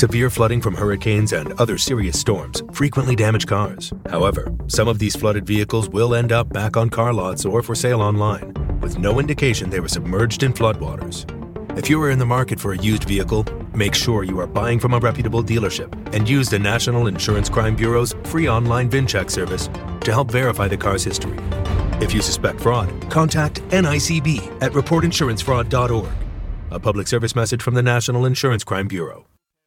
Severe flooding from hurricanes and other serious storms frequently damage cars. However, some of these flooded vehicles will end up back on car lots or for sale online, with no indication they were submerged in floodwaters. If you are in the market for a used vehicle, make sure you are buying from a reputable dealership and use the National Insurance Crime Bureau's free online VIN check service to help verify the car's history. If you suspect fraud, contact NICB at reportinsurancefraud.org. A public service message from the National Insurance Crime Bureau.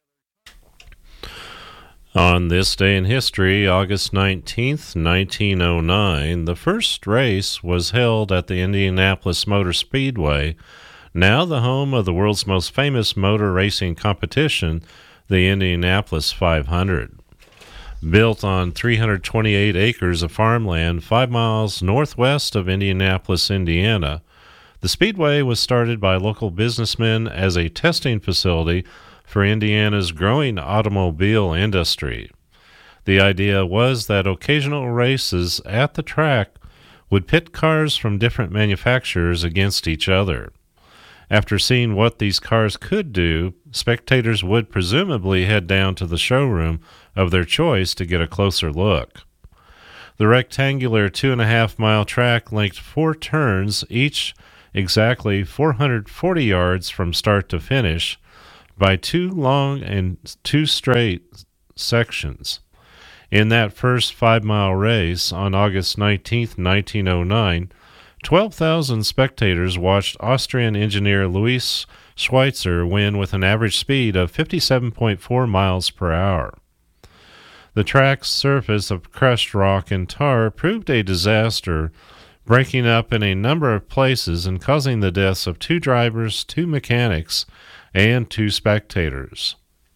On this day in history, August 19th, 1909, the first race was held at the Indianapolis Motor Speedway, now the home of the world's most famous motor racing competition, the Indianapolis 500. Built on 328 acres of farmland 5 miles northwest of Indianapolis, Indiana, the Speedway was started by local businessmen as a testing facility for Indiana's growing automobile industry. The idea was that occasional races at the track would pit cars from different manufacturers against each other. After seeing what these cars could do, spectators would presumably head down to the showroom of their choice to get a closer look. The rectangular 2.5-mile track linked 4 turns, each exactly 440 yards from start to finish, by 2 long and 2 straight sections. In that first 5-mile race on August 19, 1909, 12,000 spectators watched Austrian engineer Louis Schweitzer win with an average speed of 57.4 miles per hour. The track's surface of crushed rock and tar proved a disaster, breaking up in a number of places and causing the deaths of 2 drivers, 2 mechanics, and 2 spectators.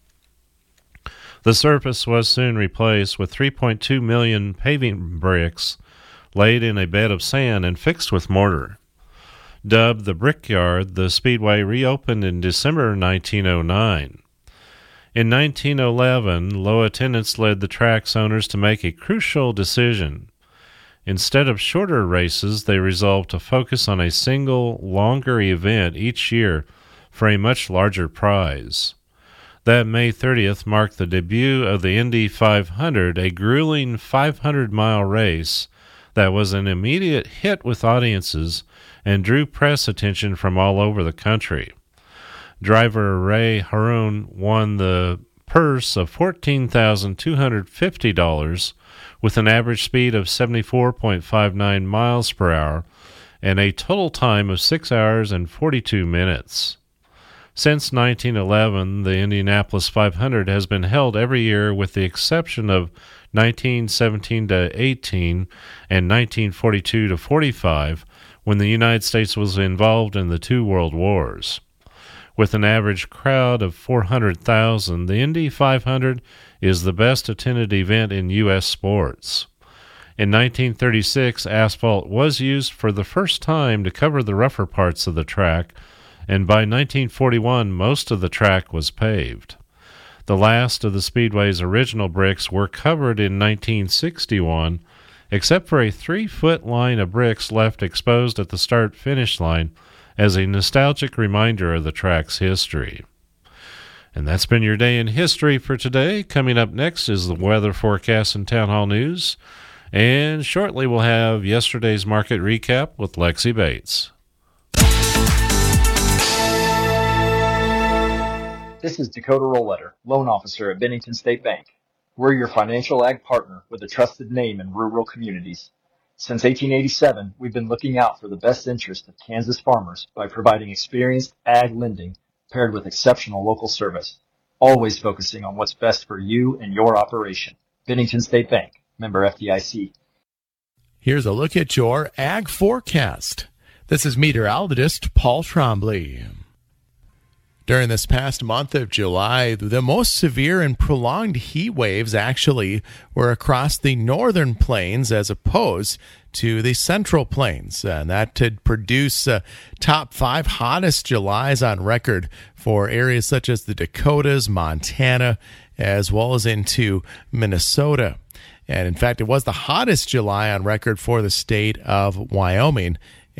The surface was soon replaced with 3.2 million paving bricks laid in a bed of sand and fixed with mortar. Dubbed the Brickyard, the Speedway reopened in December 1909. In 1911, low attendance led the track's owners to make a crucial decision. Instead of shorter races, they resolved to focus on a single, longer event each year for a much larger prize. That May 30th marked the debut of the Indy 500, a grueling 500-mile race that was an immediate hit with audiences and drew press attention from all over the country. Driver Ray Harun won the purse of $14,250 with an average speed of 74.59 miles per hour and a total time of 6 hours and 42 minutes. Since 1911, the Indianapolis 500 has been held every year with the exception of 1917-18 and 1942-45, when the United States was involved in the 2 world wars. With an average crowd of 400,000, the Indy 500 is the best attended event in U.S. sports. In 1936, asphalt was used for the first time to cover the rougher parts of the track, and by 1941, most of the track was paved. The last of the Speedway's original bricks were covered in 1961, except for a 3-foot line of bricks left exposed at the start-finish line as a nostalgic reminder of the track's history. And that's been your day in history for today. Coming up next is the weather forecast and town hall news, and shortly we'll have yesterday's market recap with Lexi Bates. This is Dakota Rollletter, loan officer at Bennington State Bank. We're your financial ag partner with a trusted name in rural communities. Since 1887, we've been looking out for the best interest of Kansas farmers by providing experienced ag lending paired with exceptional local service, always focusing on what's best for you and your operation. Bennington State Bank, member FDIC. Here's a look at your ag forecast. This is meteorologist Paul Trombley. During this past month of July, the most severe and prolonged heat waves actually were across the northern plains as opposed to the central plains. And that could produce top 5 hottest Julys on record for areas such as the Dakotas, Montana, as well as into Minnesota. And in fact, it was the hottest July on record for the state of Wyoming.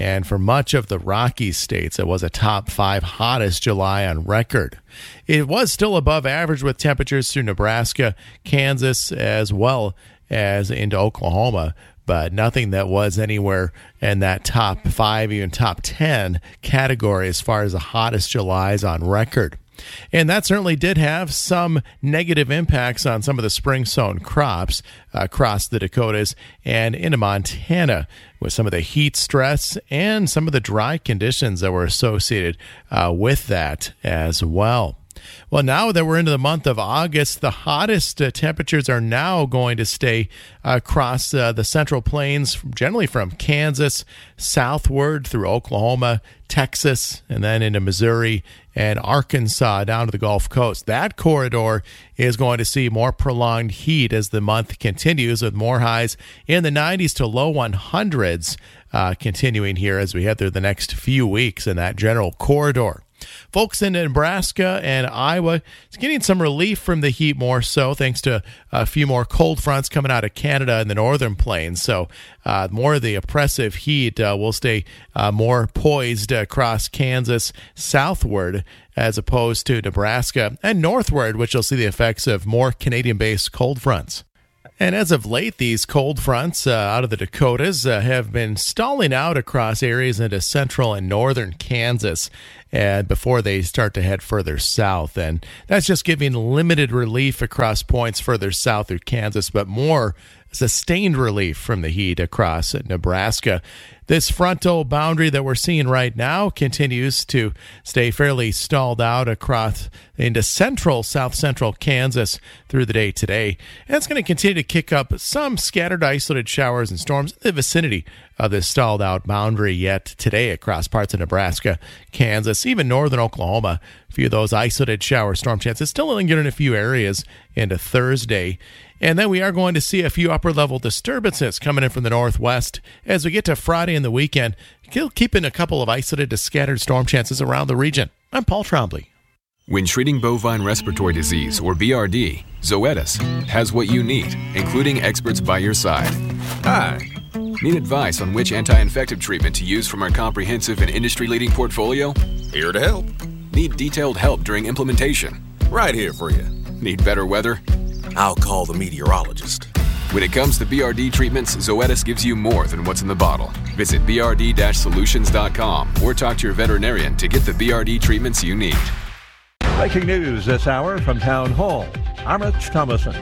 And for much of the Rocky states, it was a top 5 hottest July on record. It was still above average with temperatures through Nebraska, Kansas, as well as into Oklahoma, but nothing that was anywhere in that top 5, even top 10 category as far as the hottest Julys on record. And that certainly did have some negative impacts on some of the spring-sown crops across the Dakotas and into Montana with some of the heat stress and some of the dry conditions that were associated with that as well. Well, now that we're into the month of August, the hottest temperatures are now going to stay across the Central Plains, generally from Kansas southward through Oklahoma, Texas, and then into Missouri and Arkansas down to the Gulf Coast. That corridor is going to see more prolonged heat as the month continues, with more highs in the 90s to low 100s continuing here as we head through the next few weeks in that general corridor. Folks in Nebraska and Iowa is getting some relief from the heat, more so thanks to a few more cold fronts coming out of Canada and the northern plains. So more of the oppressive heat will stay more poised across Kansas southward as opposed to Nebraska and northward, which will see the effects of more Canadian-based cold fronts. And as of late, these cold fronts out of the Dakotas have been stalling out across areas into central and northern Kansas before they start to head further south. And that's just giving limited relief across points further south through Kansas, but more sustained relief from the heat across Nebraska. This frontal boundary that we're seeing right now continues to stay fairly stalled out across into south central Kansas through the day today. And it's going to continue to kick up some scattered isolated showers and storms in the vicinity of this stalled out boundary yet today across parts of Nebraska, Kansas, even northern Oklahoma. A few of those isolated shower storm chances still lingering in a few areas into Thursday. And then we are going to see a few upper-level disturbances coming in from the northwest as we get to Friday and the weekend, keeping a couple of isolated to scattered storm chances around the region. I'm Paul Trombley. When treating bovine respiratory disease, or BRD, Zoetis has what you need, including experts by your side. Hi. Need advice on which anti-infective treatment to use from our comprehensive and industry-leading portfolio? Here to help. Need detailed help during implementation? Right here for you. Need better weather? I'll call the meteorologist. When it comes to BRD treatments, Zoetis gives you more than what's in the bottle. Visit brd-solutions.com or talk to your veterinarian to get the BRD treatments you need. Breaking news this hour from Town Hall. I'm Rich Thomason.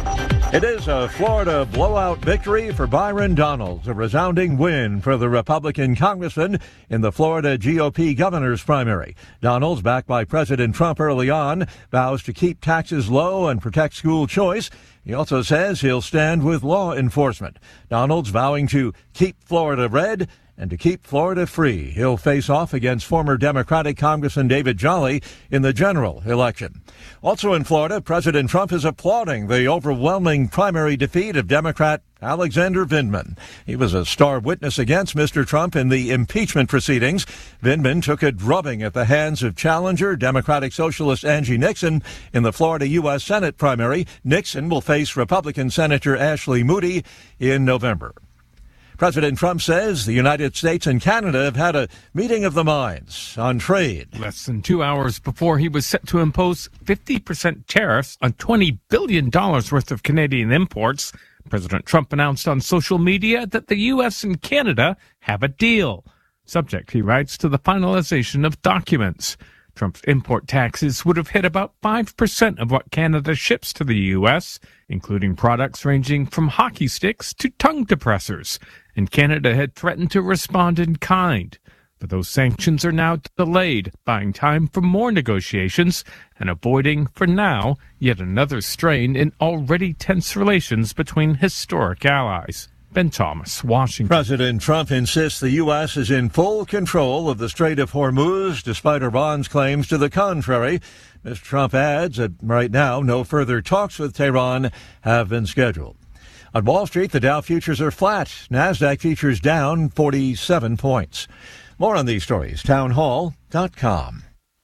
It is a Florida blowout victory for Byron Donalds, a resounding win for the Republican congressman in the Florida GOP governor's primary. Donalds, backed by President Trump early on, vows to keep taxes low and protect school choice. He also says he'll stand with law enforcement. Donalds vowing to keep Florida red and to keep Florida free. He'll face off against former Democratic Congressman David Jolly in the general election. Also in Florida, President Trump is applauding the overwhelming primary defeat of Democrat Alexander Vindman. He was a star witness against Mr. Trump in the impeachment proceedings. Vindman took a drubbing at the hands of challenger Democratic Socialist Angie Nixon in the Florida U.S. Senate primary. Nixon will face Republican Senator Ashley Moody in November. President Trump says the United States and Canada have had a meeting of the minds on trade. Less than 2 hours before he was set to impose 50% tariffs on $20 billion worth of Canadian imports, President Trump announced on social media that the U.S. and Canada have a deal, subject, he writes, to the finalization of documents. Trump's import taxes would have hit about 5% of what Canada ships to the U.S., including products ranging from hockey sticks to tongue depressors. And Canada had threatened to respond in kind. But those sanctions are now delayed, buying time for more negotiations and avoiding, for now, yet another strain in already tense relations between historic allies. Ben Thomas, Washington. President Trump insists the U.S. is in full control of the Strait of Hormuz, despite Iran's claims to the contrary. Mr. Trump adds that right now no further talks with Tehran have been scheduled. On Wall Street, the Dow futures are flat. NASDAQ futures down 47 points. More on these stories, townhall.com.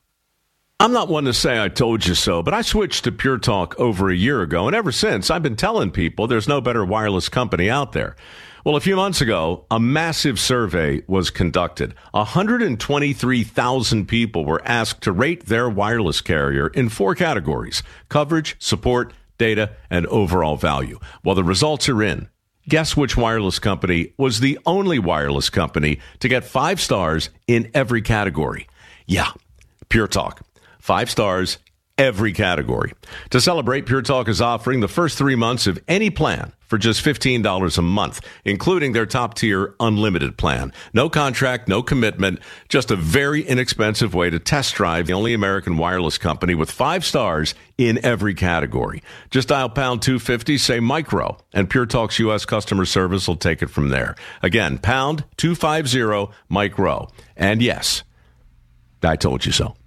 I'm not one to say I told you so, but I switched to Pure Talk over a year ago, and ever since, I've been telling people there's no better wireless company out there. Well, a few months ago, a massive survey was conducted. 123,000 people were asked to rate their wireless carrier in 4 categories: coverage, support, data, and overall value. Well, the results are in. Guess which wireless company was the only wireless company to get 5 stars in every category? Yeah, Pure Talk. 5 stars, every category. To celebrate, Pure Talk is offering the first 3 months of any plan for just $15 a month, including their top-tier unlimited plan. No contract, no commitment, just a very inexpensive way to test drive the only American wireless company with 5 stars in every category. Just dial pound 250, say micro, and Pure Talk's U.S. customer service will take it from there. Again, pound 250 micro. And yes, I told you so.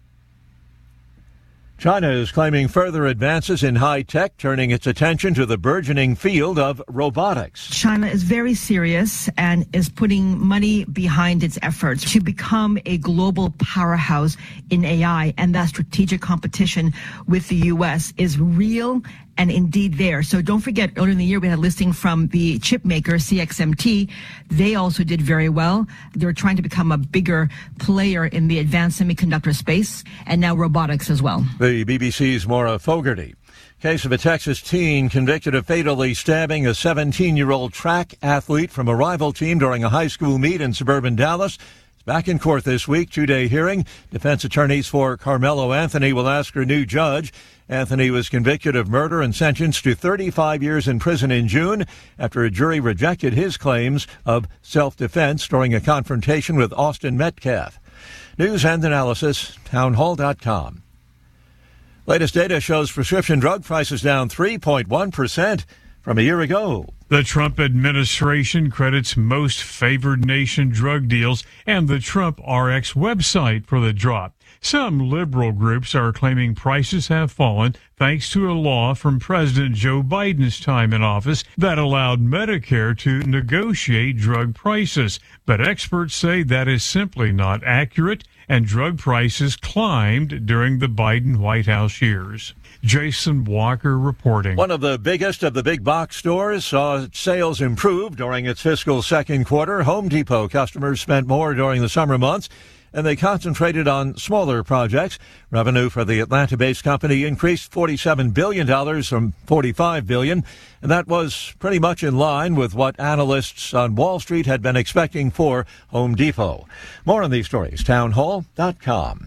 China is claiming further advances in high tech, turning its attention to the burgeoning field of robotics. China is very serious and is putting money behind its efforts to become a global powerhouse in AI, and that strategic competition with the U.S. is real and indeed there. So don't forget, earlier in the year, we had a listing from the chip maker, CXMT. They also did very well. They're trying to become a bigger player in the advanced semiconductor space, and now robotics as well. The BBC's Maura Fogarty. Case of a Texas teen convicted of fatally stabbing a 17-year-old track athlete from a rival team during a high school meet in suburban Dallas. Back in court this week, 2-day hearing. Defense attorneys for Carmelo Anthony will ask her new judge. Anthony was convicted of murder and sentenced to 35 years in prison in June after a jury rejected his claims of self-defense during a confrontation with Austin Metcalf. News and analysis, townhall.com. Latest data shows prescription drug prices down 3.1% from a year ago. The Trump administration credits most favored nation drug deals and the Trump RX website for the drop. Some liberal groups are claiming prices have fallen thanks to a law from President Joe Biden's time in office that allowed Medicare to negotiate drug prices. But experts say that is simply not accurate, and drug prices climbed during the Biden White House years. Jason Walker reporting. One of the biggest of the big box stores saw sales improve during its fiscal second quarter. Home Depot customers spent more during the summer months, and they concentrated on smaller projects. Revenue for the Atlanta-based company increased $47 billion from $45 billion, and that was pretty much in line with what analysts on Wall Street had been expecting for Home Depot. More on these stories, townhall.com.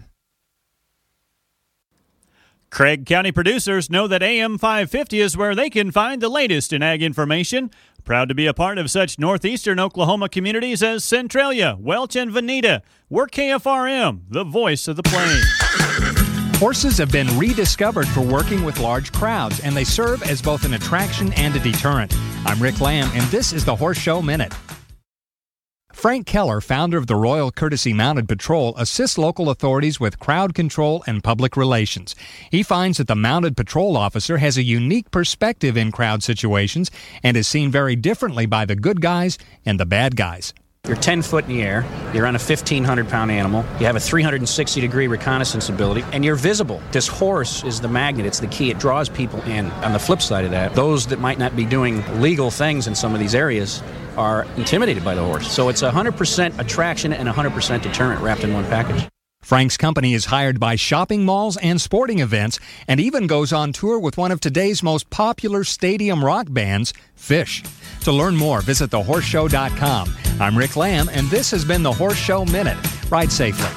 Craig County producers know that AM 550 is where they can find the latest in ag information. Proud to be a part of such northeastern Oklahoma communities as Centralia, Welch, and Veneta. We're KFRM, the voice of the plains. Horses have been rediscovered for working with large crowds, and they serve as both an attraction and a deterrent. I'm Rick Lamb, and this is the Horse Show Minute. Frank Keller, founder of the Royal Courtesy Mounted Patrol, assists local authorities with crowd control and public relations. He finds that the mounted patrol officer has a unique perspective in crowd situations and is seen very differently by the good guys and the bad guys. You're 10 foot in the air, you're on a 1,500-pound animal, you have a 360-degree reconnaissance ability, and you're visible. This horse is the magnet, it's the key, it draws people in. On the flip side of that, those that might not be doing legal things in some of these areas are intimidated by the horse. So it's 100% attraction and 100% deterrent wrapped in one package. Frank's company is hired by shopping malls and sporting events and even goes on tour with one of today's most popular stadium rock bands, Phish. To learn more, visit thehorseshow.com. I'm Rick Lamb, and this has been the Horse Show Minute. Ride safely.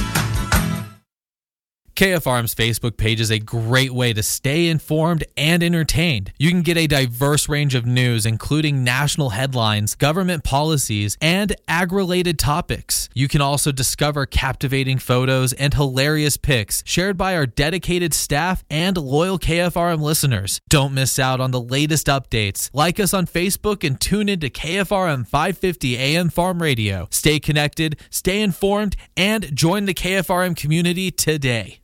KFRM's Facebook page is a great way to stay informed and entertained. You can get a diverse range of news, including national headlines, government policies, and ag-related topics. You can also discover captivating photos and hilarious pics shared by our dedicated staff and loyal KFRM listeners. Don't miss out on the latest updates. Like us on Facebook and tune into KFRM 550 AM Farm Radio. Stay connected, stay informed, and join the KFRM community today.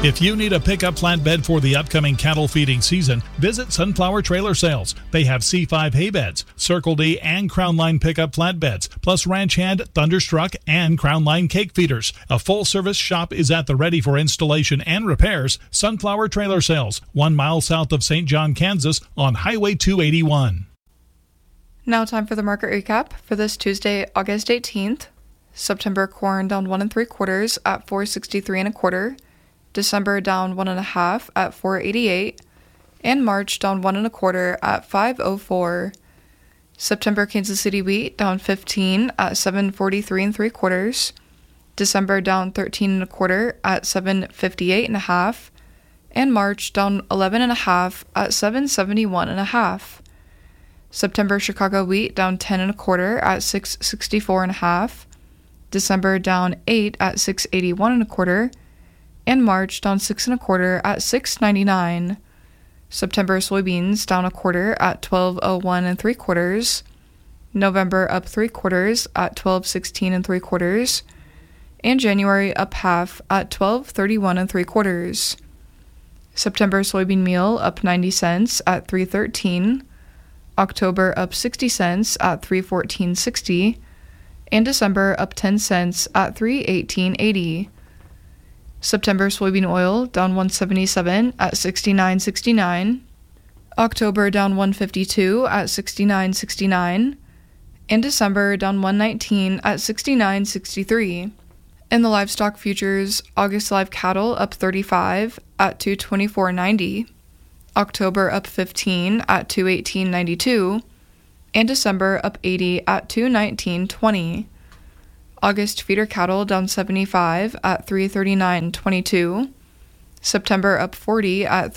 If you need a pickup flatbed for the upcoming cattle feeding season, visit Sunflower Trailer Sales. They have C5 hay beds, Circle D and Crown Line pickup flatbeds, plus Ranch Hand, Thunderstruck, and Crown Line cake feeders. A full-service shop is at the ready for installation and repairs. Sunflower Trailer Sales, 1 mile south of St. John, Kansas, on Highway 281. Now time for the market recap for this Tuesday, August 18th. September corn down 1 3/4 at $4.63 1/4. December down 1 1/2 at $4.88, and March down 1 1/4 at $5.04. September Kansas City wheat down 15 at $7.43 3/4. December down 13 1/4 at $7.58 1/2, and March down 11 1/2 at $7.71 1/2. September Chicago wheat down 10 1/4 at $6.64 1/2. December down 8 at $6.81 1/4. And March down 6 1/4 at $6.99. September soybeans down 1/4 at $12.01 3/4. November up 3/4 at $12.16 3/4. And January up half at $12.31 3/4. September soybean meal up 90 cents at $3.13. October up 60 cents at $3.14.60. And December up 10 cents at $3.18.80. September soybean oil down 177 at 69.69. October down 152 at 69.69. And December down 119 at 69.63. In the livestock futures, August live cattle up 35 at 224.90. October up 15 at 218.92. And December up 80 at 219.20. August feeder cattle down 75 at 339.22. September up 40 at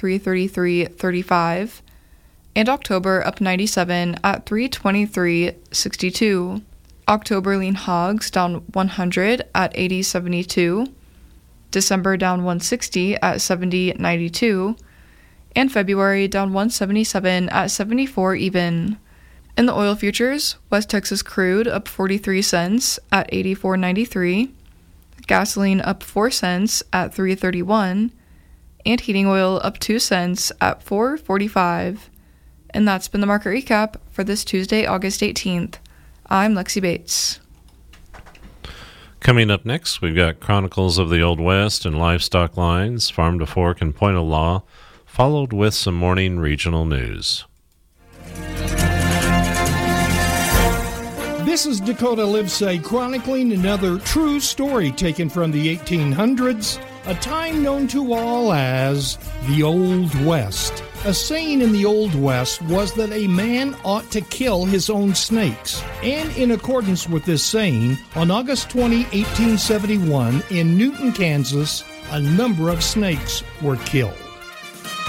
333.35. And October up 97 at 323.62. October lean hogs down 100 at 80.72. December down 160 at 70.92. And February down 177 at 74 even. In the oil futures, West Texas crude up 43 cents at 84.93, gasoline up 4 cents at 3.31, and heating oil up 2 cents at 4.45. And that's been the market recap for this Tuesday, August 18th. I'm Lexi Bates. Coming up next, we've got Chronicles of the Old West and Livestock Lines, Farm to Fork and Point of Law, followed with some morning regional news. This is Dakota Livesay chronicling another true story taken from the 1800s, a time known to all as the Old West. A saying in the Old West was that a man ought to kill his own snakes. And in accordance with this saying, on August 20, 1871, in Newton, Kansas, a number of snakes were killed.